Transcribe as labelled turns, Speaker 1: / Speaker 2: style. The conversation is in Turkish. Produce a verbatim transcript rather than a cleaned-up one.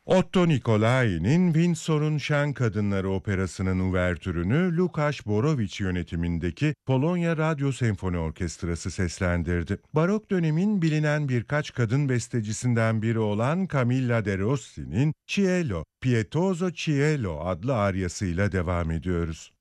Speaker 1: Otto Nicolai'nin Windsor'un Şen Kadınları Operası'nın uvertürünü Lukasz Borowicz yönetimindeki Polonya Radyo Senfoni Orkestrası seslendirdi. Barok dönemin bilinen birkaç kadın bestecisinden biri olan Camilla de Rossi'nin Cielo, Pietoso Cielo adlı aryasıyla devam ediyoruz.